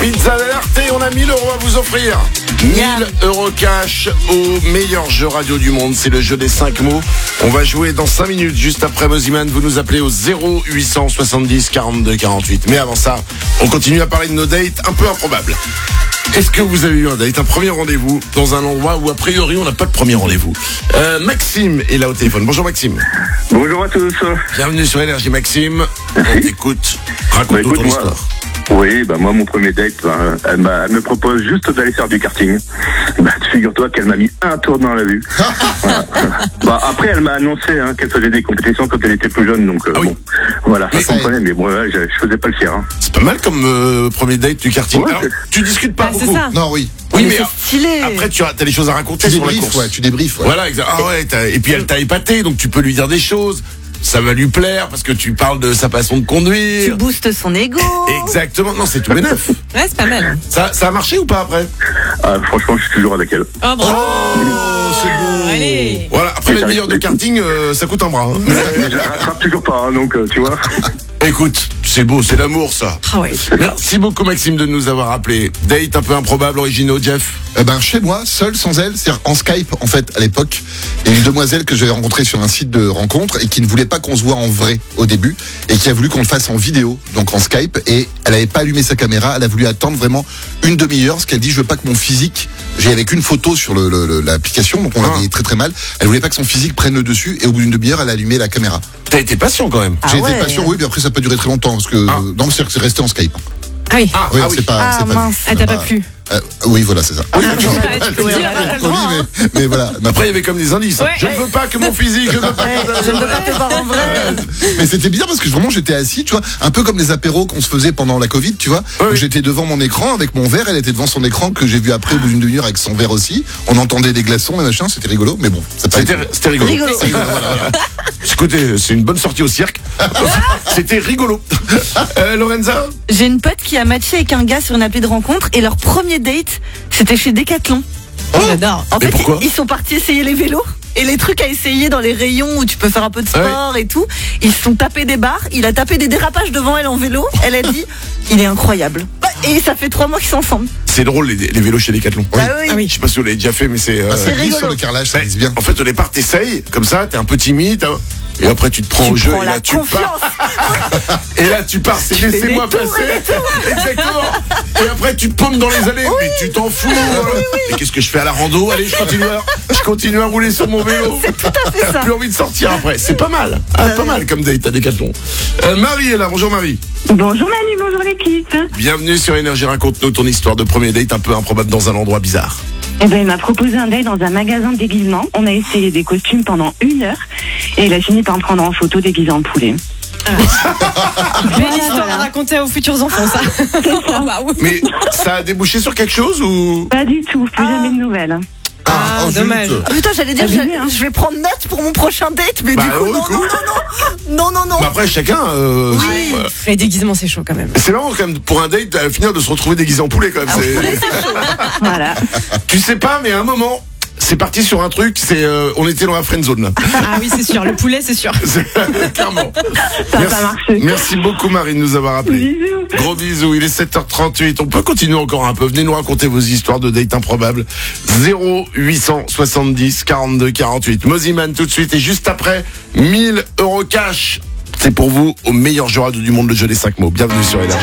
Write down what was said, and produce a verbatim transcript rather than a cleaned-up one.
Pizza Verte, on a mille euros à vous offrir. mille euros cash au meilleur jeu radio du monde. C'est le jeu des cinq mots. On va jouer dans cinq minutes, juste après Moziman. Vous nous appelez au zéro huit cent soixante-dix quarante-deux quarante-huit. Mais avant ça, on continue à parler de nos dates un peu improbables. Est-ce que vous avez eu un date, un premier rendez-vous dans un endroit où a priori on n'a pas de premier rendez-vous? euh, Maxime est là au téléphone. Bonjour Maxime. Bonjour à tous. Bienvenue sur Énergie Maxime. On t'écoute. Raconte-nous Bah, écoute, ton moi, histoire. Oui, bah moi mon premier date, bah, elle, m'a, elle me propose juste d'aller faire du karting. Bah figure-toi qu'elle m'a mis un tour dans la vue. Voilà. Bah après elle m'a annoncé hein, qu'elle faisait des compétitions quand elle était plus jeune, donc euh, Ah oui. bon, voilà, Mais ça comprenait, mais bon, ouais, je, je faisais pas le fier. Hein. C'est pas mal comme euh, premier date du karting. Ouais, Alors, c'est- tu discutes pas Ah, c'est beaucoup. ça. Non, oui. Oui, Mais mais c'est stylé. après tu as t'as des choses à raconter Tu sur la débriefes, course. ouais, tu débriefes, ouais. Voilà, exact. Ah ouais, t'as- et puis elle t'a épaté, donc tu peux lui dire des choses. Ça va lui plaire parce que tu parles de sa façon de Tu conduire. boostes son ego. Exactement. Non, c'est tout bénef. Ouais, c'est pas mal. Ça, ça a marché ou pas après? Ah, franchement, je suis toujours avec elle. Oh, bravo. Oh, c'est beau. Allez. Voilà. Après les meilleurs de karting, euh, ça coûte un bras. hein. Mais je la rattrape toujours pas, hein, donc euh, tu vois. Écoute, c'est beau, c'est l'amour ça. Ah ouais. Merci beaucoup Maxime de nous avoir appelé. Date un peu improbable, originaux, Jeff. Eh ben, chez moi, seul, sans elle, c'est-à-dire en Skype, en fait, à l'époque, il y a une demoiselle que j'avais rencontrée sur un site de rencontre et qui ne voulait pas qu'on se voit en vrai au début et qui a voulu qu'on le fasse en vidéo, donc en Skype, et elle n'avait pas allumé sa caméra, elle a voulu attendre vraiment une demi-heure, parce qu'elle dit, je veux pas que mon physique, j'ai avec une photo sur le, le- le- l'application, donc on la Ah. voyait très très mal, elle voulait pas que son physique prenne le dessus, et au bout d'une demi-heure, elle a allumé la caméra. T'as été patient quand même. Ah J'ai ouais. été pas sûr, oui, mais après ça peut durer très longtemps, parce que, Ah. euh, donc c'est c'est resté en Skype. Ah oui. Ah, Oui, ah on oui. s'est pas, Ah, on s'est pas mince. vu. Ah, t'as pas Ah. plu. Euh, oui, voilà, c'est ça. Ouais, tu peux dire, t'as le droit, hein. mais, mais voilà. Mais Après il y avait comme des indices. hein. Ouais, je ouais. ne veux pas que mon physique. Je ne veux pas que- Je ne peux pas te voir en vrai. Mais c'était bizarre parce que vraiment j'étais assis, tu vois, un peu comme les apéros qu'on se faisait pendant la Covid, tu vois. Oui. Où j'étais devant mon écran avec mon verre, elle était devant son écran que j'ai vu après au bout d'une demi-heure avec son verre aussi. On entendait des glaçons et machin, c'était rigolo, mais bon, ça pas C'était, c'était rigolo. Rigolo. C'est rigolo, voilà, voilà. Écoutez, c'est une bonne sortie au cirque. C'était rigolo. Euh, Lorenza. J'ai une pote qui a matché avec un gars sur une appli de rencontre et leur premier date, c'était chez Decathlon. Oh, j'adore. En Et fait, pourquoi ils sont partis essayer les vélos. Et les trucs à essayer dans les rayons où tu peux faire un peu de sport et tout. Ils se sont tapés des barres. Il a tapé des dérapages devant elle en vélo. Elle a dit, il est incroyable. Et ça fait trois mois qu'ils sont ensemble. C'est drôle les, les vélos chez Decathlon. Ah oui. Je sais pas si vous l'avez déjà fait, mais c'est. euh, Ah, ça glisse rigolo. sur le carrelage, ça ben, glisse bien. En fait, au départ, t'essayes comme ça, t'es un peu timide, hein, et après tu te prends au Tu jeu prends et la là tu confiance. pars. Et là tu pars, c'est fais laissez-moi des tours passer. Exactement. Et après tu te paumes dans les allées, mais tu t'en fous. Et qu'est-ce que je fais à la rando? Allez, je continue à, je continue à rouler sur mon vélo. C'est tout à fait T'as ça. plus envie de sortir après. C'est pas mal. Ah, pas mal comme date à Decathlon. Euh, Marie est là. Bonjour Marie. Bonjour Manu, bonjour l'équipe. Bienvenue sur Énergie. Raconte-nous ton histoire de premier date un peu improbable dans un endroit bizarre. Eh ben, il m'a proposé un date dans un magasin de déguisement. On a essayé des costumes pendant une heure et il a fini par me prendre en photo déguisé en poulet. Belle histoire à raconter aux futurs enfants, ça. Waouh. Mais ça a débouché sur quelque chose ou? Pas du tout, plus jamais de nouvelles. Ah, oh, zut. dommage. Euh, Ah, putain, j'allais dire, Abusé, je, hein. je vais prendre note pour mon prochain date, mais Bah, du coup, ouais, non, cool. non, non, non, non, non, non. Bah après chacun. Euh, Oui. euh, Les déguisements, c'est chaud quand même. c'est marrant quand même pour un date à finir de se retrouver déguisé en poulet quand même. c'est- Voilà. Tu sais pas, mais à un moment. C'est parti sur un truc, c'est euh, on était dans la friend zone là. Ah oui, c'est sûr, le poulet, c'est sûr. C'est- Clairement. Ça Merci, va marcher. merci beaucoup Marie de nous avoir appelé. Bisous. Gros bisous, il est sept heures trente-huit. On peut continuer encore un peu. Venez nous raconter vos histoires de date improbables. zéro huit cent soixante-dix quarante-deux quarante-huit. Moziman tout de suite et juste après mille euros cash. C'est pour vous au meilleur jeu radio du monde, le jeu des cinq mots. Bienvenue sur Énergie.